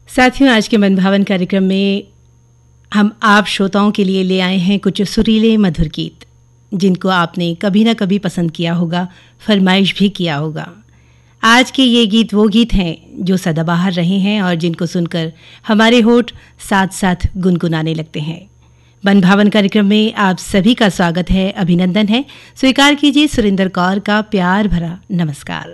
साथियों, आज के मन भावन कार्यक्रम में हम आप श्रोताओं के लिए ले आए हैं कुछ सुरीले मधुर गीत जिनको आपने कभी ना कभी पसंद किया होगा, फरमाइश भी किया होगा। आज के ये गीत वो गीत हैं जो सदाबहार रहे हैं और जिनको सुनकर हमारे होठ साथ साथ गुनगुनाने लगते हैं। मन भावन कार्यक्रम में आप सभी का स्वागत है, अभिनंदन है। स्वीकार कीजिए सुरेंद्र कौर का प्यार भरा नमस्कार।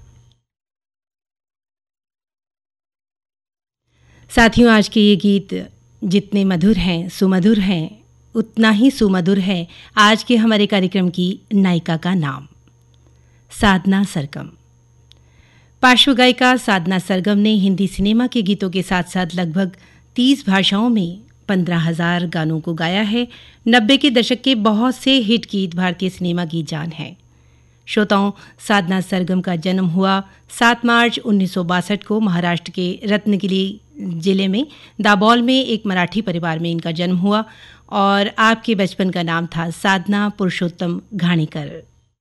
साथियों, आज के ये गीत जितने मधुर हैं, सुमधुर हैं, उतना ही सुमधुर है आज के हमारे कार्यक्रम की नायिका का नाम, साधना सरगम। पार्श्व गायिका साधना सरगम ने हिंदी सिनेमा के गीतों के साथ साथ लगभग 30 भाषाओं में 15,000 गानों को गाया है। 90 के दशक के बहुत से हिट गीत भारतीय सिनेमा की जान हैं। श्रोताओं, साधना सरगम का जन्म हुआ 7 मार्च 1962 को महाराष्ट्र के रत्नागिरी जिले में दाबोल में एक मराठी परिवार में इनका जन्म हुआ और आपके बचपन का नाम था साधना पुरुषोत्तम घाणेकर।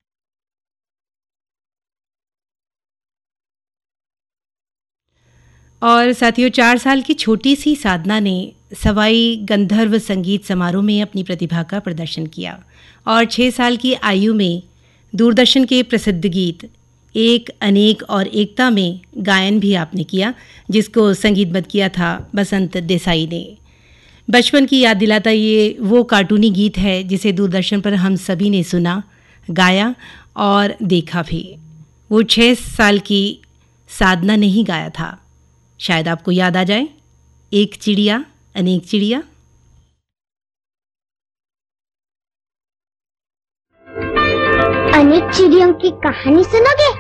और साथियों, 4 साल की छोटी सी साधना ने सवाई गंधर्व संगीत समारोह में अपनी प्रतिभा का प्रदर्शन किया और 6 साल की आयु में दूरदर्शन के प्रसिद्ध गीत एक अनेक और एकता में गायन भी आपने किया, जिसको संगीतबद्ध किया था बसंत देसाई ने। बचपन की याद दिलाता ये वो कार्टूनी गीत है जिसे दूरदर्शन पर हम सभी ने सुना, गाया और देखा भी। वो 6 साल की साधना ने ही गाया था। शायद आपको याद आ जाए, एक चिड़िया अनेक चिड़िया। अनेक चिड़ियों की कहानी सुनोगे?